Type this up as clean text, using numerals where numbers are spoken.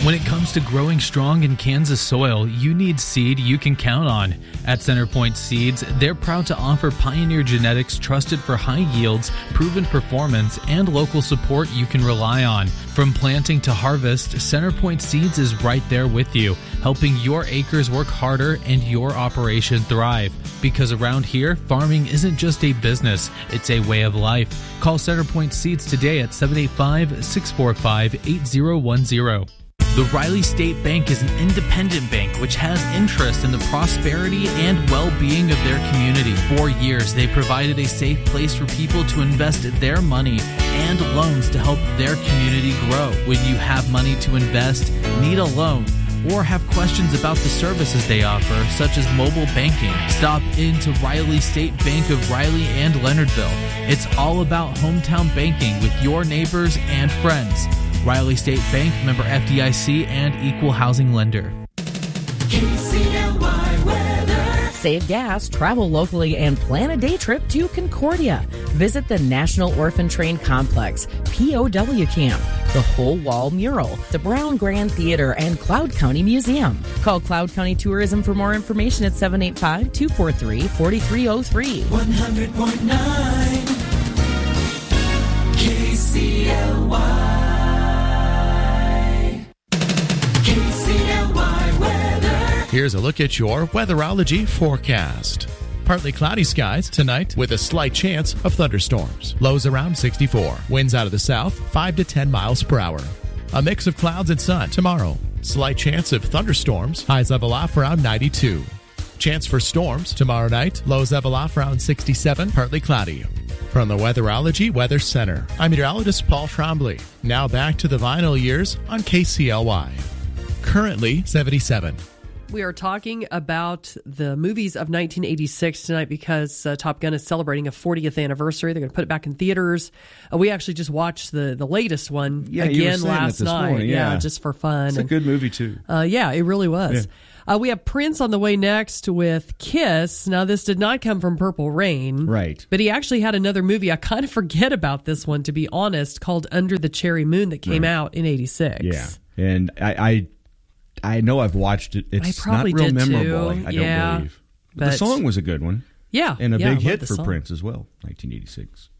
When it comes to growing strong in Kansas soil, you need seed you can count on. At Centerpoint Seeds, they're proud to offer Pioneer genetics trusted for high yields, proven performance, and local support you can rely on. From planting to harvest, Centerpoint Seeds is right there with you, helping your acres work harder and your operation thrive. Because around here, farming isn't just a business, it's a way of life. Call Centerpoint Seeds today at 785-645-8010. The Riley State Bank is an independent bank which has interest in the prosperity and well-being of their community. For years, they provided a safe place for people to invest their money and loans to help their community grow. When you have money to invest, need a loan, or have questions about the services they offer, such as mobile banking, stop into Riley State Bank of Riley and Leonardville. It's all about hometown banking with your neighbors and friends. Riley State Bank, member FDIC, and equal housing lender. KCLY weather. Save gas, travel locally, and plan a day trip to Concordia. Visit the National Orphan Train Complex, POW Camp, the Whole Wall Mural, the Brown Grand Theater, and Cloud County Museum. Call Cloud County Tourism for more information at 785-243-4303. 100.9 KCLY. KCLY weather. Here's a look at your weatherology forecast. Partly cloudy skies tonight with a slight chance of thunderstorms. Lows around 64. Winds out of the south 5 to 10 miles per hour. A mix of clouds and sun tomorrow. Slight chance of thunderstorms. Highs level off around 92. Chance for storms tomorrow night. Lows level off around 67. Partly cloudy. From the Weatherology Weather Center, I'm meteorologist Paul Trombley. Now back to the vinyl years on KCLY. Currently 77. We are talking about the movies of 1986 tonight because Top Gun is celebrating a 40th anniversary. They're going to put it back in theaters. We actually just watched the latest one again last night. Morning, yeah, just for fun. It's a good movie, too. Yeah, it really was. Yeah. We have Prince on the way next with Kiss. Now, this did not come from Purple Rain. Right. But he actually had another movie. I kind of forget about this one, to be honest, called Under the Cherry Moon that came out in 86. Yeah. And I know I've watched it. It's not real memorable, I don't believe. But the song was a good one. Yeah. And a big hit for Prince as well, 1986.